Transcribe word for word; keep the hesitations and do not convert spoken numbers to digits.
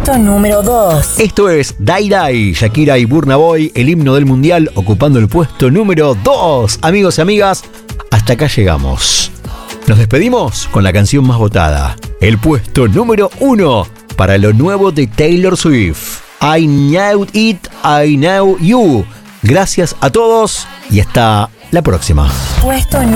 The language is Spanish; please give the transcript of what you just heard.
Puesto número dos. Esto es Die Die, Shakira y Burna Boy, el himno del mundial, ocupando el puesto número dos. Amigos y amigas, hasta acá llegamos. Nos despedimos con la canción más votada, el puesto número uno para lo nuevo de Taylor Swift. I Know It, I Know You. Gracias a todos y hasta la próxima. Puesto